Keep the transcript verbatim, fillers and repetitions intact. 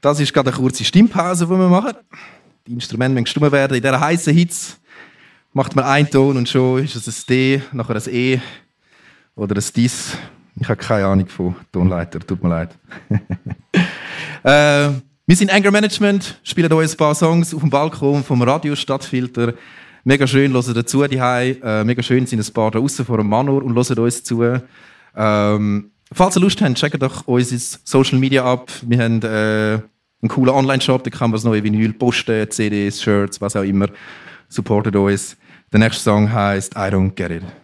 das ist gerade eine kurze Stimmpause, die wir machen. Die Instrumente müssen gestimmt werden. In dieser heißen Hitze macht man einen Ton und schon ist es ein D, nachher ein E oder ein Dis. Ich habe keine Ahnung von Tonleiter, tut mir leid. äh, wir sind Anger Management, spielen euch ein paar Songs auf dem Balkon vom Radio Stadtfilter. Mega schön, hören dazu die äh, Mega schön sind ein paar da draußen vor dem Manor und hören uns zu. Ähm, falls ihr Lust habt, checkt doch unser Social Media ab. Wir haben äh, einen coolen Online-Shop, da kann man das neue Vinyl posten, C Ds, Shirts, was auch immer. Supportet uns. Der nächste Song heisst I Don't Get It.